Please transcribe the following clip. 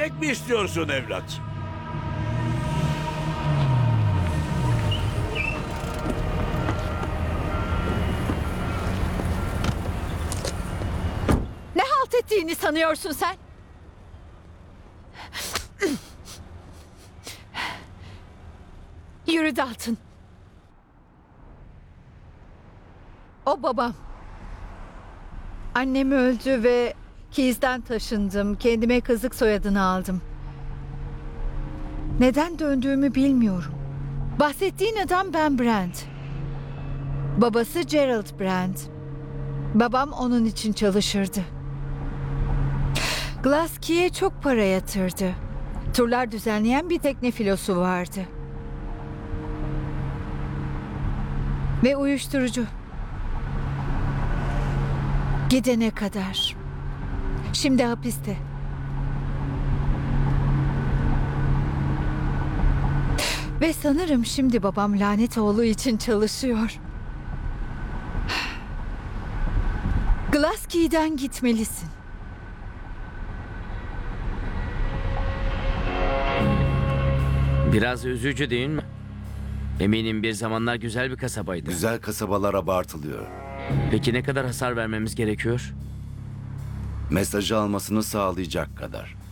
Ölmek mi istiyorsun evlat? Ne halt ettiğini sanıyorsun sen? Yürü Dalton. O babam. Annem öldü ve Keys'den taşındım. Kendime kızlık soyadını aldım. Neden döndüğümü bilmiyorum. Bahsettiğin adam Ben Brand. Babası Gerald Brand. Babam onun için çalışırdı. Glaskey'e çok para yatırdı. Turlar düzenleyen bir tekne filosu vardı. Ve uyuşturucu. Gidene kadar. Şimdi hapiste. Ve sanırım şimdi babam lanet oğlu için çalışıyor. Glaskey'den gitmelisin. Biraz üzücü değil mi? Eminim bir zamanlar güzel bir kasabaydı. Güzel kasabalar abartılıyor. Peki ne kadar hasar vermemiz gerekiyor? Mesajı almasını sağlayacak kadar.